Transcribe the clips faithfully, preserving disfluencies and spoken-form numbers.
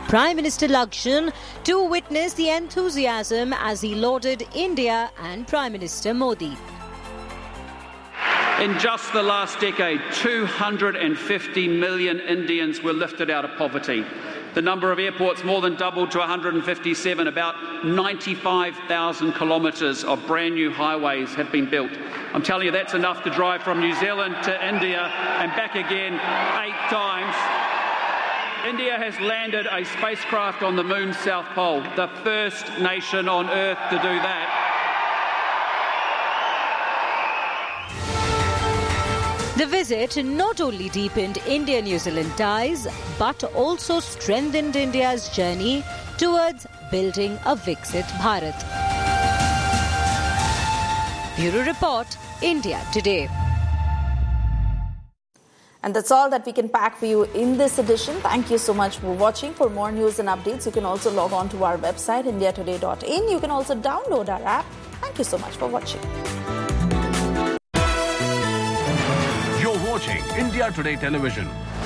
Prime Minister Lakshan to witness the enthusiasm as he lauded India and Prime Minister Modi. In just the last decade, two hundred fifty million Indians were lifted out of poverty. The number of airports more than doubled to one hundred fifty-seven. About ninety-five thousand kilometres of brand new highways have been built. I'm telling you, that's enough to drive from New Zealand to India and back again eight times. India has landed a spacecraft on the moon's south pole, the first nation on Earth to do that. The visit not only deepened India-New Zealand ties, but also strengthened India's journey towards building a Viksit Bharat. Bureau Report, India Today. And that's all that we can pack for you in this edition. Thank you so much for watching. For more news and updates, you can also log on to our website, india today dot in. You can also download our app. Thank you so much for watching. Watching India Today Television.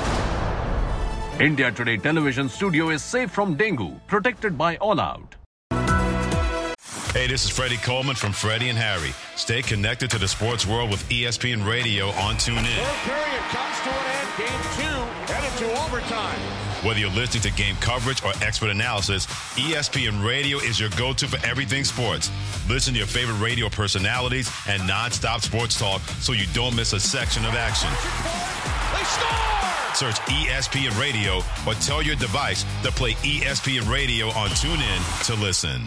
India Today Television studio is safe from dengue, protected by All Out. Hey, this is Freddie Coleman from Freddie and Harry. Stay connected to the sports world with E S P N Radio on TuneIn. Third period comes to an end. Game two headed to overtime. Whether you're listening to game coverage or expert analysis, E S P N Radio is your go-to for everything sports. Listen to your favorite radio personalities and non-stop sports talk so you don't miss a section of action. They score! Search E S P N Radio or tell your device to play E S P N Radio on TuneIn to listen.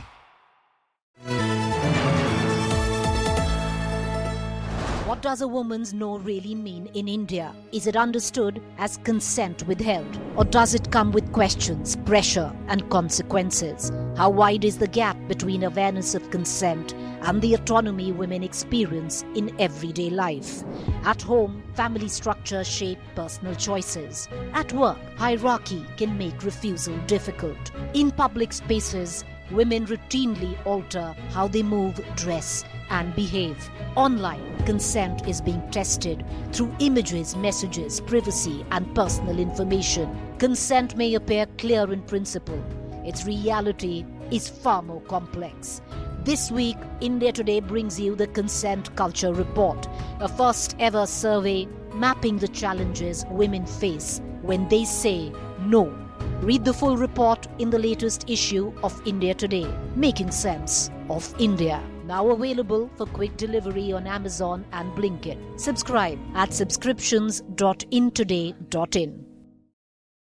What does a woman's no really mean in India? Is it understood as consent withheld? Or does it come with questions, pressure and consequences? How wide is the gap between awareness of consent and the autonomy women experience in everyday life? At home, family structures shape personal choices. At work, hierarchy can make refusal difficult. In public spaces, women routinely alter how they move, dress, and behave. Online, consent is being tested through images, messages, privacy, and personal information. Consent may appear clear in principle. Its reality is far more complex. This week, India Today brings you the Consent Culture Report, a first ever survey mapping the challenges women face when they say no. Read the full report in the latest issue of India Today, Making Sense of India. Now available for quick delivery on Amazon and Blinkit. Subscribe at subscriptions dot in today dot in.